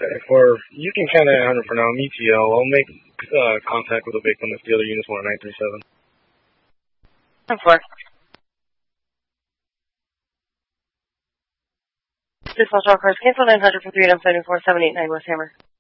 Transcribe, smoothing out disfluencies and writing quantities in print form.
For you can count at 100 for now. I'm ETL. I'll make contact with the victim if the other units want 937. 10-4. This all cars cancel 900 for 3 74 789 West Hammer.